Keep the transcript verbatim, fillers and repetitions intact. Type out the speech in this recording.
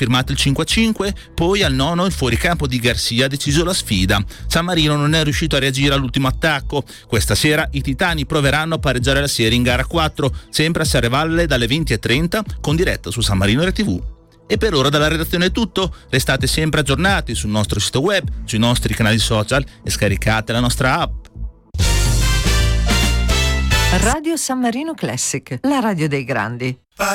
firmato il cinque a cinque, poi al nono il fuoricampo di Garcia ha deciso la sfida. San Marino non è riuscito a reagire all'ultimo attacco. Questa sera i titani proveranno a pareggiare la serie in gara quattro, sempre a Serravalle dalle venti e trenta, con diretta su San Marino R T V. E per ora dalla redazione è tutto. Restate sempre aggiornati sul nostro sito web, sui nostri canali social e scaricate la nostra app. Radio San Marino Classic, la radio dei grandi.